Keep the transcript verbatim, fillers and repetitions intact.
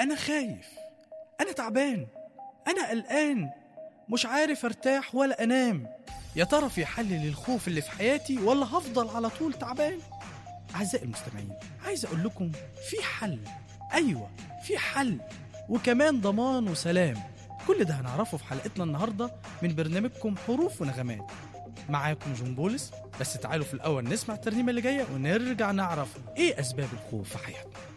أنا خايف، أنا تعبان، أنا قلقان، مش عارف ارتاح ولا أنام. يا ترى في حل للخوف اللي في حياتي ولا هفضل على طول تعبان؟ أعزائي المستمعين، عايز أقول لكم في حل. أيوة في حل، وكمان ضمان وسلام. كل ده هنعرفه في حلقتنا النهاردة من برنامجكم حروف ونغمات. معاكم جون بولس. بس تعالوا في الأول نسمع الترنيمة اللي جاية ونرجع نعرف إيه أسباب الخوف في حياتنا.